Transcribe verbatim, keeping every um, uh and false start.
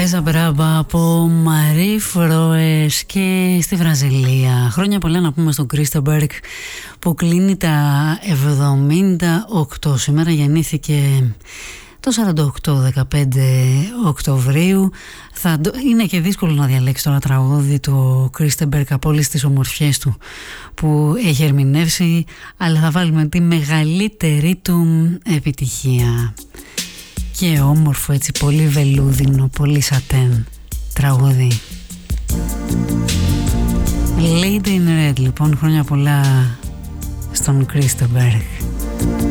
Teresa Braba από Marie Froes και στη Βραζιλία. Χρόνια πολλά να πούμε στον Christenberg που κλείνει τα εβδομήντα οκτώ. Σήμερα γεννήθηκε το σαράντα οκτώ, δεκαπέντε Οκτωβρίου. Θα, είναι και δύσκολο να διαλέξει τώρα τραγούδι του Christenberg από όλες τις ομορφιές του που έχει ερμηνεύσει, αλλά θα βάλουμε τη μεγαλύτερη του επιτυχία. Και όμορφο, έτσι, πολύ βελούδινο, πολύ σατέν τραγούδι. Lady in Red, λοιπόν, χρόνια πολλά στον Christenberg.